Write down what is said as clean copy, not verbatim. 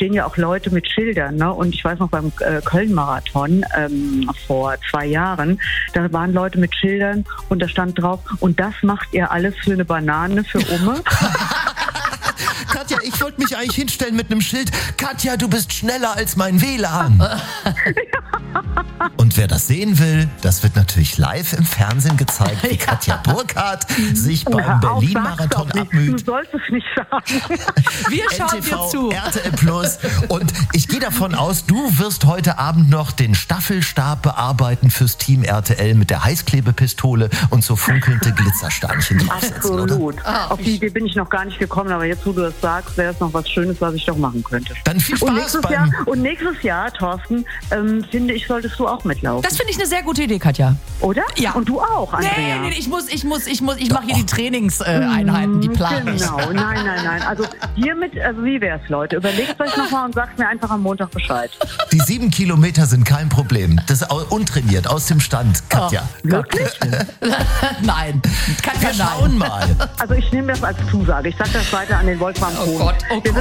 stehen ja auch Leute mit Schildern, ne? Und ich weiß noch beim Köln-Marathon vor 2 Jahren, da waren Leute mit Schildern und da stand drauf, und das macht ihr alles für eine Banane für Umme. Katja, ich wollte mich eigentlich hinstellen mit einem Schild. Katja, du bist schneller als mein WLAN. Und wer das sehen will, das wird natürlich live im Fernsehen gezeigt, wie Katja Burkhardt sich beim Berlin-Marathon abmüht. Du sollst es nicht sagen. Wir schauen dir zu. RTL Plus. Und ich gehe davon aus, du wirst heute Abend noch den Staffelstab bearbeiten fürs Team RTL mit der Heißklebepistole und so funkelnde Glitzersteinchen draufsetzen, oder? Absolut. Auf die Idee bin ich noch gar nicht gekommen, aber jetzt, wo du das sagst, wäre es noch was Schönes, was ich doch machen könnte. Dann viel Spaß und nächstes Jahr, Thorsten, finde ich, solltest du auch mitlaufen. Das finde ich eine sehr gute Idee, Katja. Oder? Ja. Und du auch, Andrea. Nee, ich mache hier die Trainingseinheiten, die plane ich. Genau, nein. Also hiermit, wie wär's, Leute? Überlegt euch nochmal und sagt mir einfach am Montag Bescheid. Die 7 Kilometer sind kein Problem. Das ist untrainiert, aus dem Stand, Katja. Wirklich? Nein, Katja, Wir schauen mal. Also ich nehme das als Zusage. Ich sage das weiter an den Wolfram Kohn. Oh Gott.